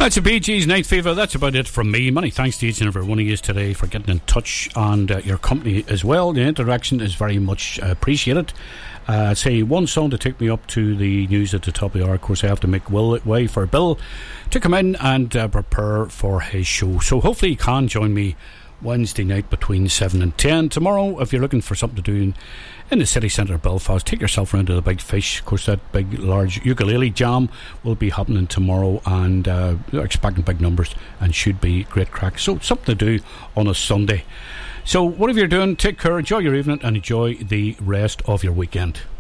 That's a Bee Gees Night Fever. That's about it from me. Many thanks to each and every one of you today for getting in touch and your company as well. The interaction is very much appreciated. Say one song to take me up to the news at the top of the hour. Of course, I have to make way for Bill to come in and prepare for his show. So hopefully you can join me Wednesday night between 7 and 10. Tomorrow, if you're looking for something to do in the city centre of Belfast, take yourself round to the Big Fish. Of course, that big large ukulele jam will be happening tomorrow, and they're expecting big numbers and should be great crack. So something to do on a Sunday. So whatever you're doing, take care, enjoy your evening and enjoy the rest of your weekend.